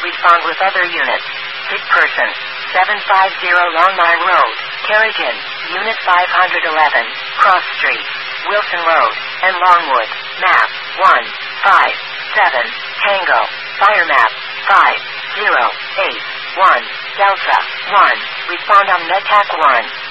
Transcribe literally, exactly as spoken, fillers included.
respond with other units. Sick person. seven five zero Longmire Road, Carrigan, Unit five eleven, Cross Street, Wilson Road, and Longwood. Map one five seven, Tango, Fire Map five zero eight one, Delta one, respond on MedTac one.